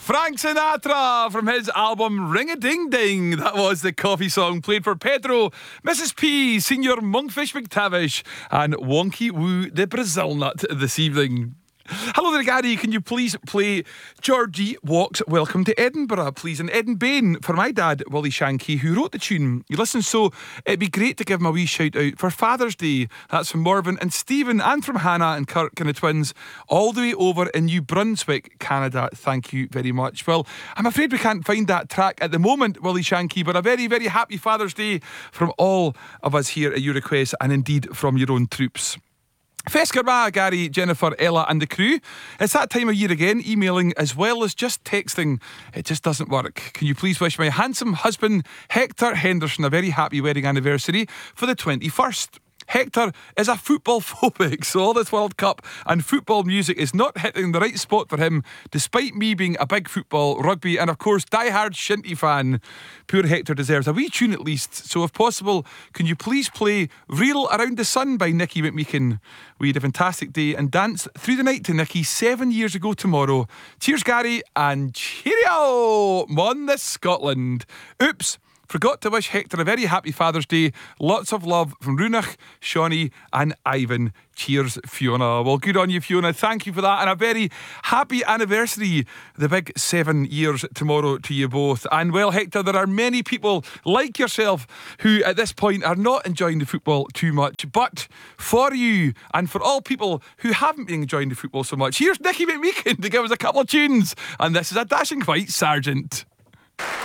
Frank Sinatra from his album Ring-a-Ding-Ding. That was the coffee song played for Pedro, Mrs. P, Senior Monkfish McTavish and Wonky Woo the Brazil Nut this evening. Hello there, Gary. Can you please play Georgie Walks Welcome to Edinburgh, please? And Eden Bain for my dad, Willie Shanky, who wrote the tune. You listen, so it'd be great to give him a wee shout out for Father's Day. That's from Morven and Stephen, and from Hannah and Kirk and the twins, all the way over in New Brunswick, Canada. Thank you very much. Well, I'm afraid we can't find that track at the moment, Willie Shanky, but a very, very happy Father's Day from all of us here at your request, and indeed from your own troops. Fescarma, Gary, Jennifer, Ella and the crew. It's that time of year again, emailing as well as just texting. It just doesn't work. Can you please wish my handsome husband Hector Henderson a very happy wedding anniversary for the 21st. Hector is a football phobic, so all this World Cup and football music is not hitting the right spot for him, despite me being a big football, rugby and of course diehard Shinty fan. Poor Hector deserves a wee tune at least, so if possible, can you please play Reel Around the Sun by Nicky McMeekin? We had a fantastic day and danced through the night to Nicky 7 years ago tomorrow. Cheers, Gary, and cheerio! Mon this Scotland. Oops. Forgot to wish Hector a very happy Father's Day. Lots of love from Runach, Shawnee and Ivan. Cheers, Fiona. Well, good on you, Fiona. Thank you for that. And a very happy anniversary. The big 7 years tomorrow to you both. And well, Hector, there are many people like yourself who at this point are not enjoying the football too much. But for you and for all people who haven't been enjoying the football so much, here's Nicky McMeekin to give us a couple of tunes. And this is A Dashing White Sergeant.